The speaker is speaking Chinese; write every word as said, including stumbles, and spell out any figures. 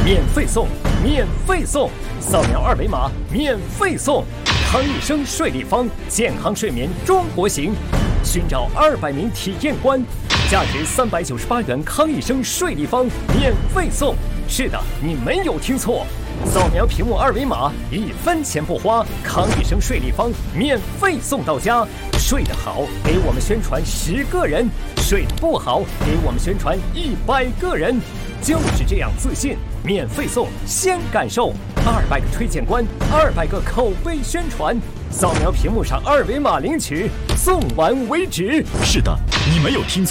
免费送，免费送，扫描二维码免费送。康益生睡立方，健康睡眠中国行，寻找二百名体验官，价值三百九十八元康益生睡立方免费送。是的，你没有听错，扫描屏幕二维码，一分钱不花，康益生睡立方免费送到家。睡得好，给我们宣传十个人；睡得不好，给我们宣传一百个人。就是这样自信，免费送，先感受。二百个推荐官，二百个口碑宣传，扫描屏幕上二维码领取，送完为止。 是的，你没有听错。